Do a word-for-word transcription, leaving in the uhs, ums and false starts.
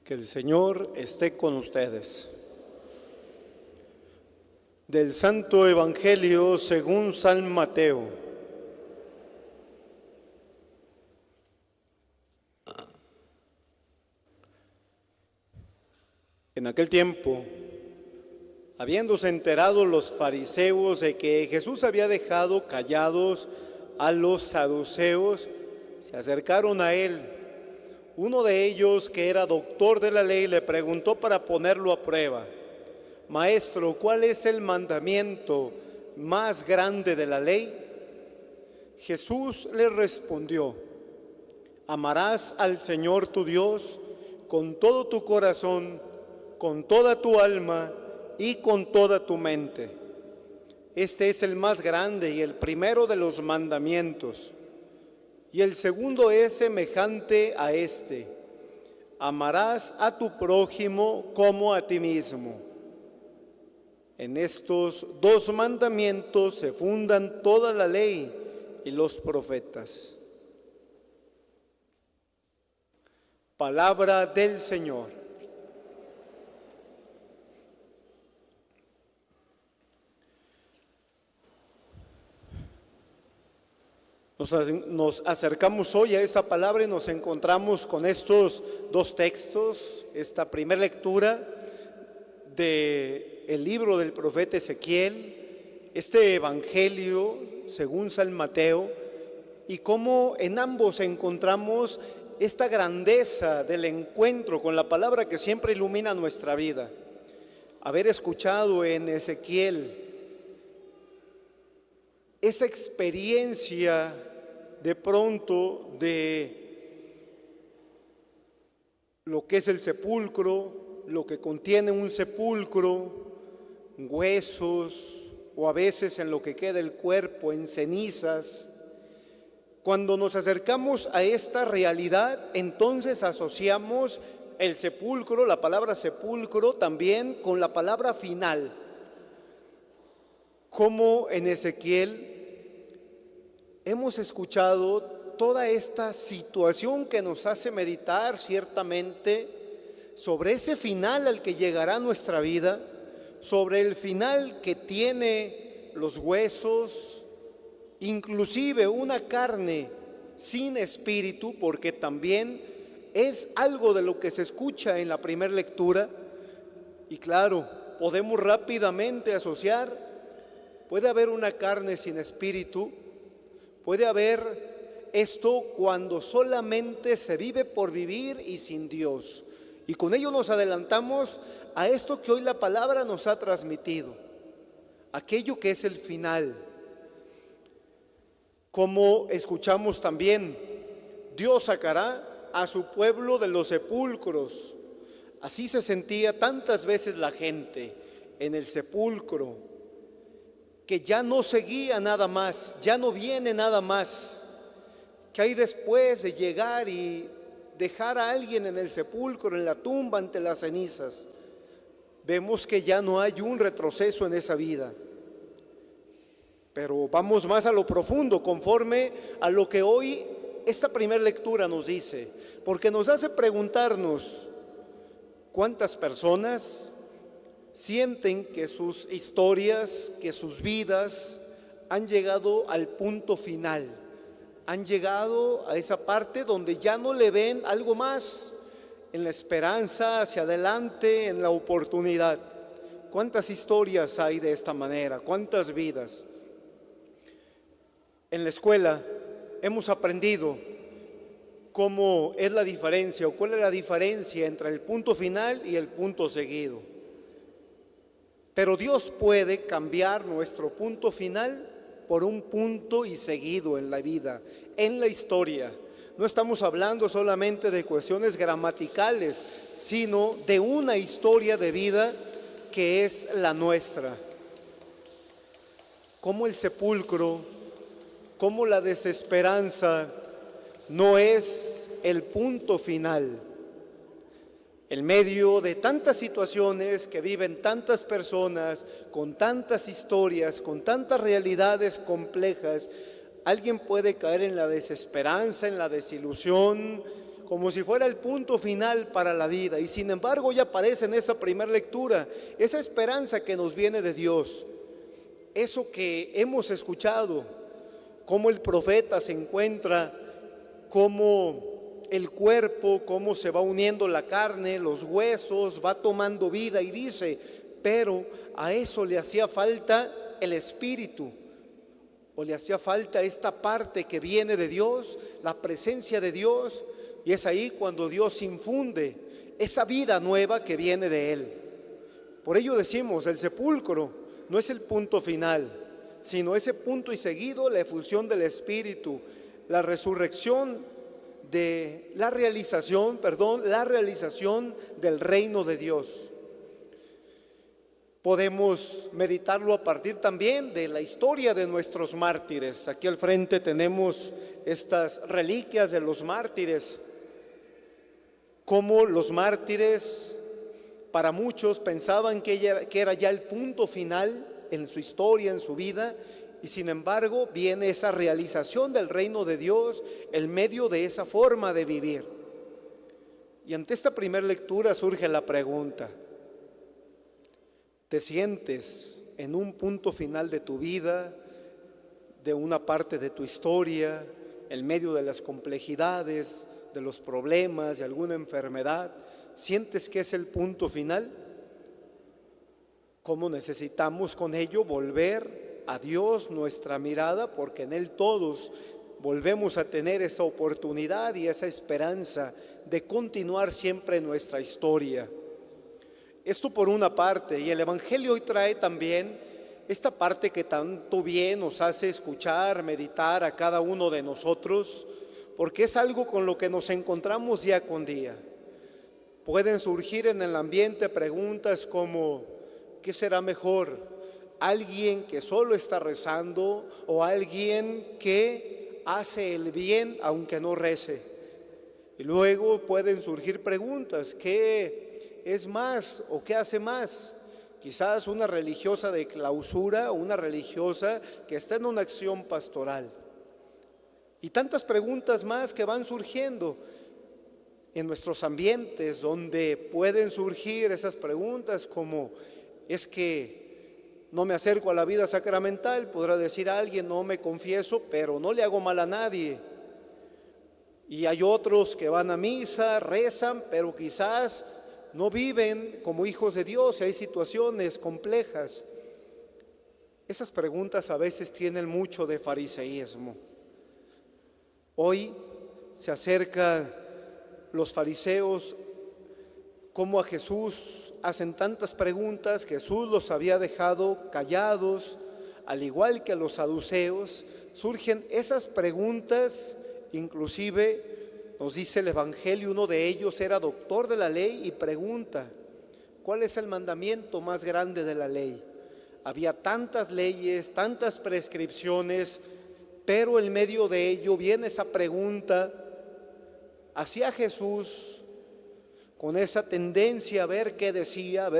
Que el Señor esté con ustedes. Del Santo Evangelio según San Mateo. En aquel tiempo, habiéndose enterado los fariseos de que Jesús había dejado callados a los saduceos, se acercaron a él. Uno de ellos, que era doctor de la ley, le preguntó para ponerlo a prueba: Maestro, ¿cuál es el mandamiento más grande de la ley? Jesús le respondió: amarás al Señor tu Dios con todo tu corazón, con toda tu alma y con toda tu mente. Este es el más grande y el primero de los mandamientos. Y el segundo es semejante a este: amarás a tu prójimo como a ti mismo. En estos dos mandamientos se fundan toda la ley y los profetas. Palabra del Señor. Nos, nos acercamos hoy a esa palabra y nos encontramos con estos dos textos, esta primera lectura del libro del profeta Ezequiel, este Evangelio según San Mateo, y cómo en ambos encontramos esta grandeza del encuentro con la palabra que siempre ilumina nuestra vida. Haber escuchado en Ezequiel esa experiencia de pronto de lo que es el sepulcro, lo que contiene un sepulcro, huesos, o a veces en lo que queda el cuerpo, en cenizas. Cuando nos acercamos a esta realidad, entonces asociamos el sepulcro, la palabra sepulcro, también con la palabra final. Como en Ezequiel hemos escuchado toda esta situación que nos hace meditar ciertamente sobre ese final al que llegará nuestra vida, sobre el final que tiene los huesos, inclusive una carne sin espíritu, porque también es algo de lo que se escucha en la primera lectura. Y claro, podemos rápidamente asociar: puede haber una carne sin espíritu, puede haber esto cuando solamente se vive por vivir y sin Dios. Y con ello nos adelantamos a esto que hoy la palabra nos ha transmitido, aquello que es el final. Como escuchamos también, Dios sacará a su pueblo de los sepulcros. Así se sentía tantas veces la gente en el sepulcro, que ya no seguía nada más, ya no viene nada más, que hay después de llegar y dejar a alguien en el sepulcro, en la tumba, ante las cenizas. Vemos que ya no hay un retroceso en esa vida. Pero vamos más a lo profundo, conforme a lo que hoy esta primera lectura nos dice, porque nos hace preguntarnos: ¿cuántas personas sienten que sus historias, que sus vidas han llegado al punto final? Han llegado a esa parte donde ya no le ven algo más, en la esperanza hacia adelante, en la oportunidad. ¿Cuántas historias hay de esta manera? ¿Cuántas vidas? En la escuela hemos aprendido cómo es la diferencia, o cuál es la diferencia entre el punto final y el punto seguido. Pero Dios puede cambiar nuestro punto final por un punto y seguido en la vida, en la historia. No estamos hablando solamente de cuestiones gramaticales, sino de una historia de vida que es la nuestra. Como el sepulcro, como la desesperanza no es el punto final. En medio de tantas situaciones que viven tantas personas, con tantas historias, con tantas realidades complejas, alguien puede caer en la desesperanza, en la desilusión, como si fuera el punto final para la vida. Y sin embargo ya aparece en esa primera lectura esa esperanza que nos viene de Dios. Eso que hemos escuchado, cómo el profeta se encuentra, cómo el cuerpo, cómo se va uniendo la carne, los huesos, va tomando vida, y dice, pero a eso le hacía falta el Espíritu, o le hacía falta esta parte que viene de Dios, la presencia de Dios, y es ahí cuando Dios infunde esa vida nueva que viene de Él. Por ello decimos, el sepulcro no es el punto final, sino ese punto y seguido, la efusión del Espíritu, la resurrección de la realización, perdón, la realización del reino de Dios. Podemos meditarlo a partir también de la historia de nuestros mártires. Aquí al frente tenemos estas reliquias de los mártires, como los mártires para muchos pensaban que era ya el punto final en su historia, en su vida, y sin embargo viene esa realización del reino de Dios en medio de esa forma de vivir. Y ante esta primera lectura surge la pregunta: ¿te sientes en un punto final de tu vida, de una parte de tu historia, en medio de las complejidades, de los problemas, de alguna enfermedad? ¿Sientes que es el punto final? ¿Cómo necesitamos con ello volver a Dios nuestra mirada? Porque en Él todos volvemos a tener esa oportunidad y esa esperanza de continuar siempre nuestra historia. Esto por una parte, y el Evangelio hoy trae también esta parte que tanto bien nos hace escuchar, meditar a cada uno de nosotros, porque es algo con lo que nos encontramos día con día. Pueden surgir en el ambiente preguntas como: ¿qué será mejor? ¿Alguien que solo está rezando o alguien que hace el bien aunque no rece? Y luego pueden surgir preguntas: ¿qué es más o qué hace más? Quizás una religiosa de clausura o una religiosa que está en una acción pastoral. Y tantas preguntas más que van surgiendo en nuestros ambientes, donde pueden surgir esas preguntas como: es que no me acerco a la vida sacramental, podrá decir alguien, no me confieso, pero no le hago mal a nadie. Y hay otros que van a misa, rezan, pero quizás no viven como hijos de Dios, y hay situaciones complejas. Esas preguntas a veces tienen mucho de fariseísmo. Hoy se acercan los fariseos como a Jesús, hacen tantas preguntas. Jesús los había dejado callados, al igual que los saduceos. Surgen esas preguntas, inclusive nos dice el Evangelio, uno de ellos era doctor de la ley y pregunta: ¿cuál es el mandamiento más grande de la ley? Había tantas leyes, tantas prescripciones, pero en medio de ello viene esa pregunta hacia Jesús, con esa tendencia a ver qué decía, a ver